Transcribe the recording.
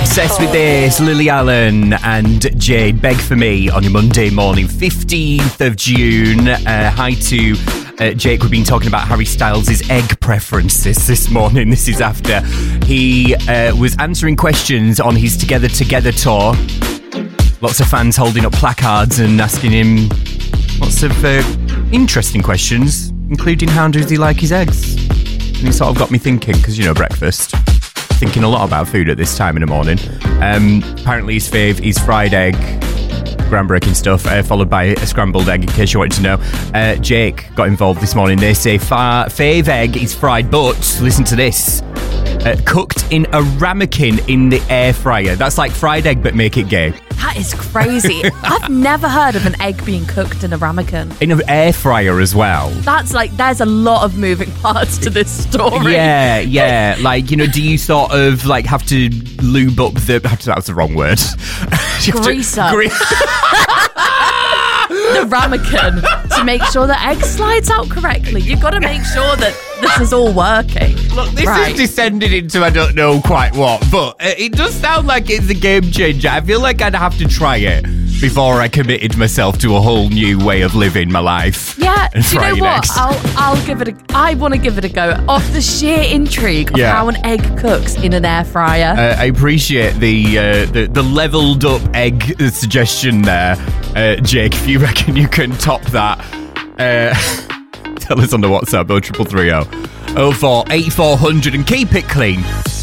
Obsessed with this, Lily Allen and Jade. Beg for Me on your Monday morning, 15th of June. Hi to Jake. We've been talking about Harry Styles' egg preferences this morning. This is after he was answering questions on his Together Together tour. Lots of fans holding up placards and asking him lots of interesting questions, including how does he like his eggs? And he sort of got me thinking, because, you know, breakfast. Thinking a lot about food at this time in the morning. Apparently his fave is fried egg, groundbreaking stuff, followed by a scrambled egg, in case you wanted to know. Jake got involved this morning. They say fave egg is fried, but listen to this, cooked in a ramekin in the air fryer. That's like fried egg, but make it gay. That is crazy. I've never heard of an egg being cooked in a ramekin. In an air fryer as well. That's like, there's a lot of moving parts to this story. Yeah. Like, you know, do you sort of like have to lube up that was the wrong word. Grease up. The ramekin to make sure the egg slides out correctly. You've got to make sure that this is all working. Look, this is descended into I don't know quite what, but it does sound like it's a game changer. I feel like I'd have to try it before I committed myself to a whole new way of living my life. Yeah, do you know what? I'll give it I want to give it a go off the sheer intrigue of how an egg cooks in an air fryer. I appreciate the leveled up egg suggestion there, Jake. If you reckon you can top that, tell us on the WhatsApp 0330 04 8400 and keep it clean.